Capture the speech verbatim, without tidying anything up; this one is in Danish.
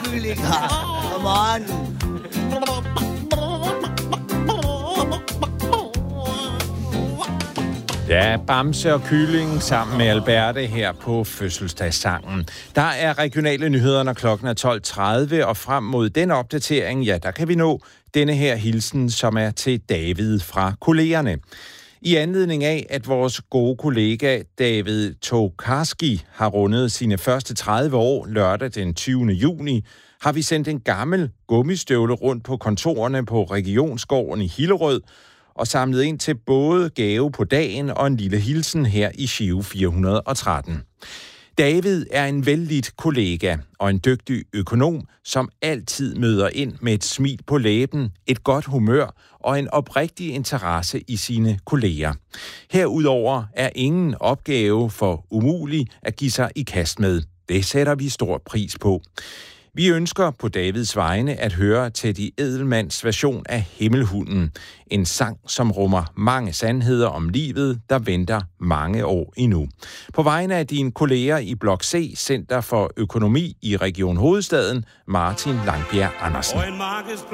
kylling. Come on. Ja, Bamse og Kylling sammen med Alberte her på fødselsdagssangen. Der er regionale nyheder, når klokken er tolv tredive, og frem mod den opdatering, ja, der kan vi nå denne her hilsen, som er til David fra kollegerne. I anledning af, at vores gode kollega David Tokarski har rundet sine første tredive år lørdag den tyvende juni, har vi sendt en gammel gummistøvle rundt på kontorerne på Regionsgården i Hillerød, og samlet ind til både gave på dagen og en lille hilsen her i Giro fire hundrede og tretten. David er en vellidt kollega og en dygtig økonom, som altid møder ind med et smil på læben, et godt humør og en oprigtig interesse i sine kolleger. Herudover er ingen opgave for umulig at give sig i kast med. Det sætter vi stor pris på. Vi ønsker på Davids vegne at høre Teddy Edelmans version af Himmelhunden. En sang, som rummer mange sandheder om livet, der venter mange år endnu. På vegne af dine kolleger i Blok C, Center for Økonomi i Region Hovedstaden, Martin Langbjerg Andersen.